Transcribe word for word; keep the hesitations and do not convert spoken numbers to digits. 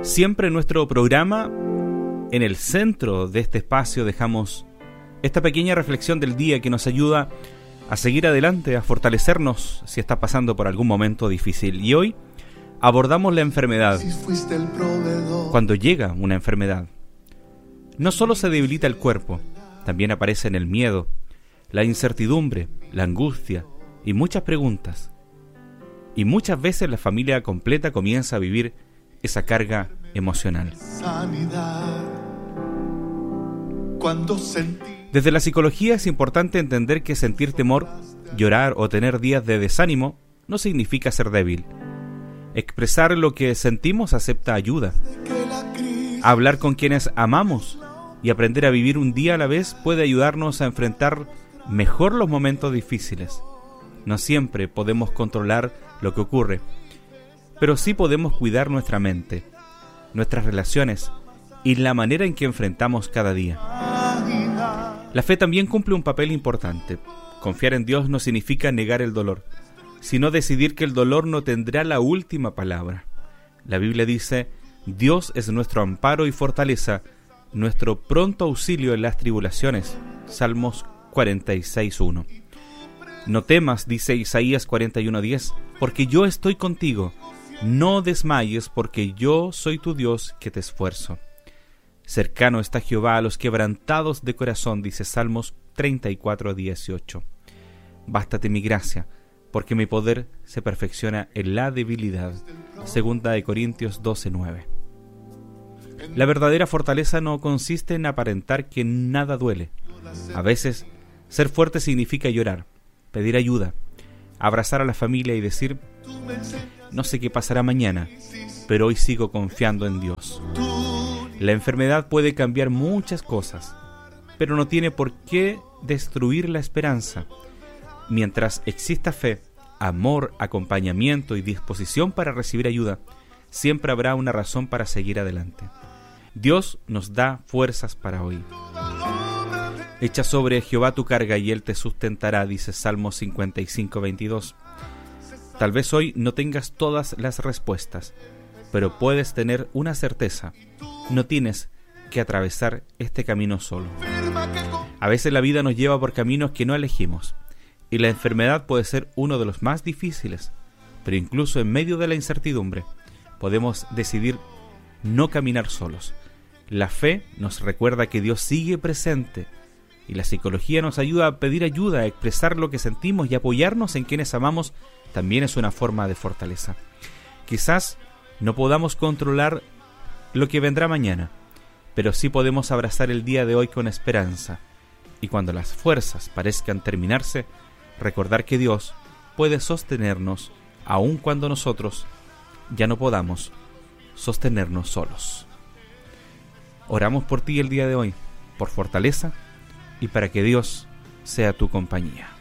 Siempre en nuestro programa, en el centro de este espacio, dejamos esta pequeña reflexión del día que nos ayuda a seguir adelante, a fortalecernos si estás pasando por algún momento difícil. Y hoy abordamos la enfermedad. Cuando llega una enfermedad, no solo se debilita el cuerpo, también aparecen el miedo, la incertidumbre, la angustia y muchas preguntas. Y muchas veces la familia completa comienza a vivir esa carga emocional. Desde la psicología es importante entender que sentir temor, llorar o tener días de desánimo no significa ser débil. Expresar lo que sentimos acepta ayuda. Hablar con quienes amamos y aprender a vivir un día a la vez puede ayudarnos a enfrentar mejor los momentos difíciles. No siempre podemos controlar lo que ocurre, pero sí podemos cuidar nuestra mente, nuestras relaciones y la manera en que enfrentamos cada día. La fe también cumple un papel importante. Confiar en Dios no significa negar el dolor, sino decidir que el dolor no tendrá la última palabra. La Biblia dice: Dios es nuestro amparo y fortaleza, nuestro pronto auxilio en las tribulaciones. Salmos cuarenta y seis uno. No temas, dice Isaías cuarenta y uno diez, porque yo estoy contigo. No desmayes, porque yo soy tu Dios que te esfuerzo. Cercano está Jehová a los quebrantados de corazón, dice Salmos treinta y cuatro dieciocho. Bástate mi gracia, porque mi poder se perfecciona en la debilidad. Segunda de Corintios doce nueve. La verdadera fortaleza no consiste en aparentar que nada duele. A veces, ser fuerte significa llorar, pedir ayuda, abrazar a la familia y decir: no sé qué pasará mañana, pero hoy sigo confiando en Dios. La enfermedad puede cambiar muchas cosas, pero no tiene por qué destruir la esperanza. Mientras exista fe, amor, acompañamiento y disposición para recibir ayuda, siempre habrá una razón para seguir adelante. Dios nos da fuerzas para hoy. Echa sobre Jehová tu carga y Él te sustentará, dice Salmos cincuenta y cinco veintidós. Tal vez hoy no tengas todas las respuestas, pero puedes tener una certeza: no tienes que atravesar este camino solo. A veces la vida nos lleva por caminos que no elegimos, y la enfermedad puede ser uno de los más difíciles, pero incluso en medio de la incertidumbre podemos decidir no caminar solos. La fe nos recuerda que Dios sigue presente, y la psicología nos ayuda a pedir ayuda, a expresar lo que sentimos y apoyarnos en quienes amamos. También es una forma de fortaleza. Quizás no podamos controlar lo que vendrá mañana, pero sí podemos abrazar el día de hoy con esperanza. Y cuando las fuerzas parezcan terminarse, recordar que Dios puede sostenernos aun cuando nosotros ya no podamos sostenernos solos. Oramos por ti el día de hoy, por fortaleza y para que Dios sea tu compañía.